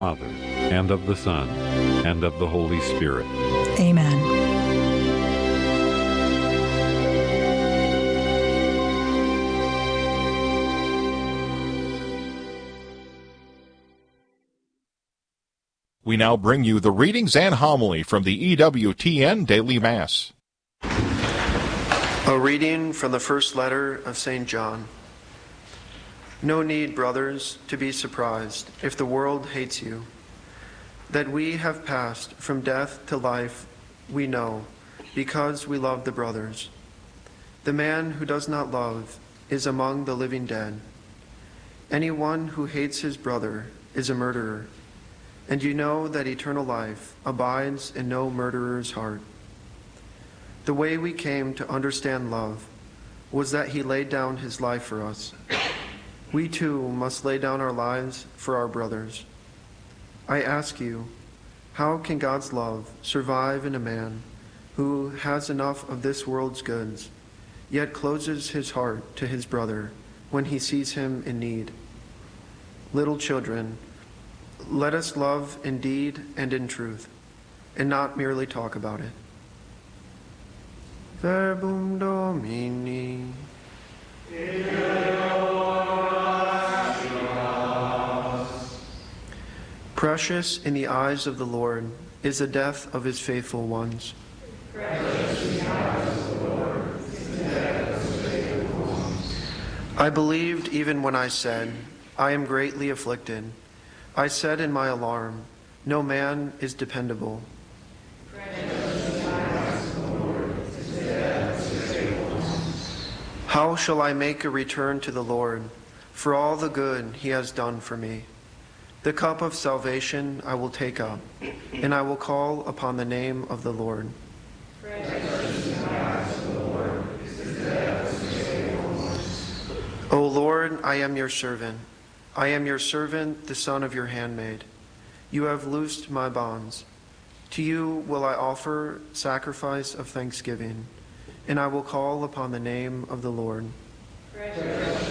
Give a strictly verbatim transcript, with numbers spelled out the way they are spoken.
Father, and of the Son, and of the Holy Spirit. Amen. We now bring you the readings and homily from the E W T N Daily Mass. A reading from the first letter of Saint John. No need, brothers, to be surprised if the world hates you. That we have passed from death to life, we know, because we love the brothers. The man who does not love is among the living dead. Anyone who hates his brother is a murderer, and you know that eternal life abides in no murderer's heart. The way we came to understand love was that he laid down his life for us. We too must lay down our lives for our brothers. I ask you, how can God's love survive in a man who has enough of this world's goods, yet closes his heart to his brother when he sees him in need? Little children, let us love in deed and in truth, and not merely talk about it. Verbum Domini. Precious in the eyes of the Lord is the death of his faithful ones. Precious in the eyes of the Lord is the death of his faithful ones. I believed even when I said, I am greatly afflicted. I said in my alarm, no man is dependable. Precious in the eyes of the Lord is the death of his faithful ones. How shall I make a return to the Lord for all the good he has done for me? The cup of salvation I will take up, and I will call upon the name of the Lord. Precious in the eyes of the Lord is the death of his faithful ones. O Lord, I am your servant. I am your servant, the son of your handmaid. You have loosed my bonds. To you will I offer sacrifice of thanksgiving, and I will call upon the name of the Lord. Precious